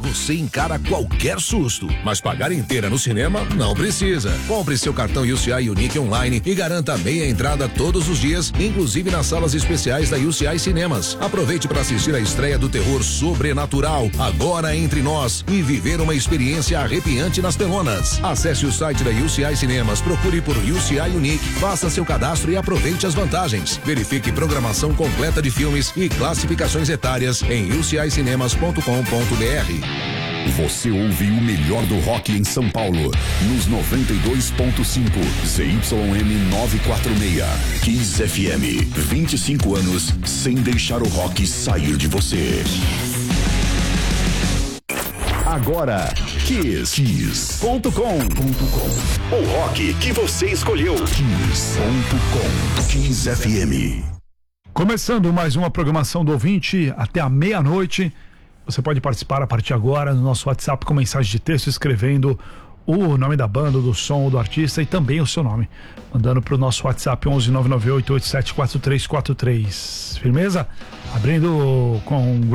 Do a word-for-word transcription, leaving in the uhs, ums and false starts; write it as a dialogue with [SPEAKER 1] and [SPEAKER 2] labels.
[SPEAKER 1] você encara qualquer susto. Mas pagar inteira no cinema não precisa. Compre seu cartão U C I Unique online e garanta meia entrada todos os dias, inclusive nas salas especiais da U C I Cinemas. Aproveite para assistir a estreia do terror sobrenatural Agora Entre Nós e viver uma experiência arrepiante nas telonas. Acesse o site da U C I Cinemas, procure por U C I Unique, faça seu cadastro e aproveite as vantagens. Verifique programação completa de filmes e classificações etárias em u c i cinemas ponto com ponto b r.
[SPEAKER 2] Você ouve o melhor do rock em São Paulo, nos noventa e dois ponto cinco, Z Y M novecentos e quarenta e seis, Kiss F M, vinte e cinco anos sem deixar o rock sair de você. Agora, Kiss, Kiss ponto com ponto com. O rock que você escolheu. Kiss ponto com. Kiss F M.
[SPEAKER 3] Começando mais uma programação do ouvinte até a meia-noite. Você pode participar a partir de agora no nosso WhatsApp com mensagem de texto, escrevendo o nome da banda, do som, do artista e também o seu nome. Mandando para o nosso WhatsApp onze nove nove oito oito sete quatro três quatro três. Firmeza? Abrindo com